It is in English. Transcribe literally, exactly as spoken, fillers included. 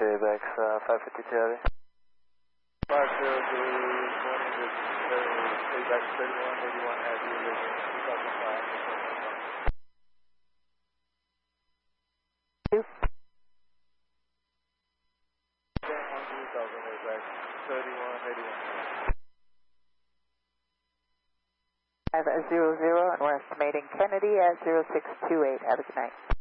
Payback, uh, five fifty-two Heavy. five zero zero, morning, this is Payback thirty-one eighty-one Heavy, living two thousand five. Two. two thousand Payback thirty-one eighty-one. five zero zero, and we're estimating Kennedy at zero six two eight. Have a good night.